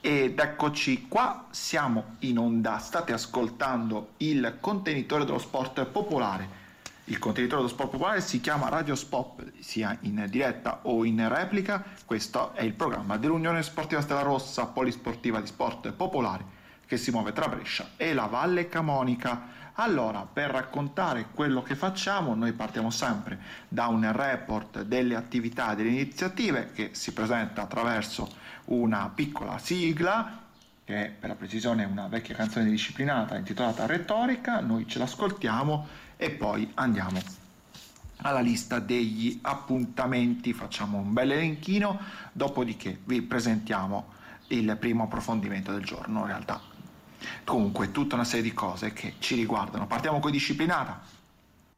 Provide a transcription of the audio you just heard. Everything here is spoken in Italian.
Ed eccoci qua, siamo in onda, state ascoltando il contenitore dello sport popolare. Il contenitore dello sport popolare si chiama Radio Sport, sia in diretta o in replica. Questo è il programma dell'Unione Sportiva Stella Rossa, polisportiva di sport popolare, che si muove tra Brescia e la Valle Camonica. Allora, per raccontare quello che facciamo, noi partiamo sempre da un report delle attività e delle iniziative che si presenta attraverso una piccola sigla, che è per la precisione una vecchia canzone disciplinata intitolata Retorica. Noi ce l'ascoltiamo e poi andiamo alla lista degli appuntamenti, facciamo un bel elenchino, dopodiché vi presentiamo il primo approfondimento del giorno. In realtà comunque tutta una serie di cose che ci riguardano. Partiamo con disciplinata.